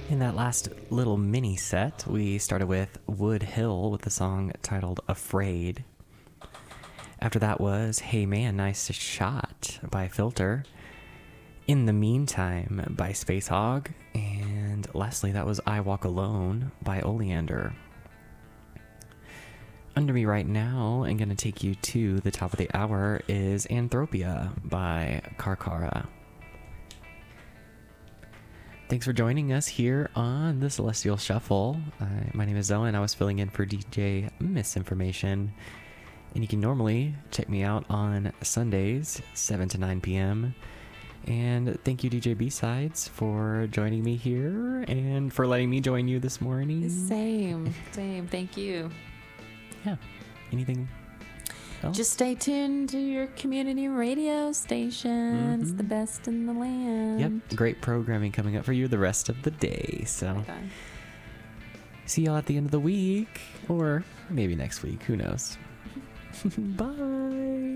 In that last little mini set, we started with Wood Hill with the song titled Afraid. After that was Hey Man, Nice Shot by Filter. In the Meantime by Space Hog. And lastly, that was I Walk Alone by Oleander. Under me right now, and going to take you to the top of the hour, is Anthropia by Karkara. Thanks for joining us here on the Celestial Shuffle. My name is Owen. I was filling in for DJ Misinformation. And you can normally check me out on Sundays, 7 to 9 p.m. And thank you, DJ B-Sides, for joining me here and for letting me join you this morning. Same. Thank you. Yeah. Anything else? Just stay tuned to your community radio station. It's the best in the land. Yep. Great programming coming up for you the rest of the day. So Okay. see y'all at the end of the week, or maybe next week. Who knows? Bye.